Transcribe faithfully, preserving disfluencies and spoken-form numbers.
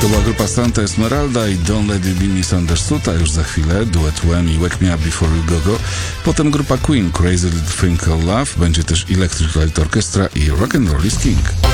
To była grupa Santa Esmeralda i Don't Let It Be Misunderstood, a już za chwilę duet Wham i Wake Me Up Before You Go Go. Potem grupa Queen, Crazy Little Thing Called Love, będzie też Electric Light Orchestra i Rock and Roll is King.